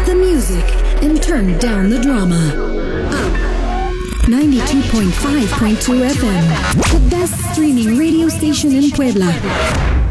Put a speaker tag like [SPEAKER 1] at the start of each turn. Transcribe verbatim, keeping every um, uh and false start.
[SPEAKER 1] up the music and turn down the drama. Up ninety-two point five point two F M, the best streaming radio station in Puebla.